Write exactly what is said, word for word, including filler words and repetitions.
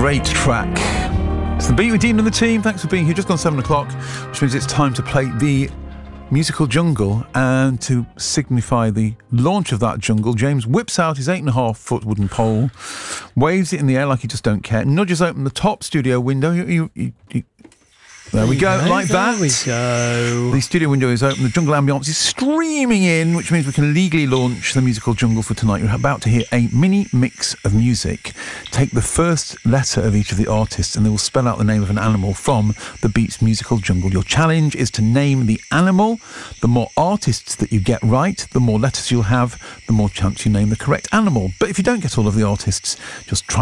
Great track. It's the Beat with Dean and the team. Thanks for being here. Just gone seven o'clock, which means it's time to play the musical Jungle. And to signify the launch of that jungle, James whips out his eight and a half foot wooden pole, waves it in the air like he just don't care, nudges open the top studio window. You, you, you, you, There we go, like that. There we go. The studio window is open, the jungle ambience is streaming in, which means we can legally launch the musical Jungle for tonight. You're about to hear a mini mix of music. Take the first letter of each of the artists and they will spell out the name of an animal from the Beats musical Jungle. Your challenge is to name the animal. The more artists that you get right, the more letters you'll have, the more chance you name the correct animal. But if you don't get all of the artists, just try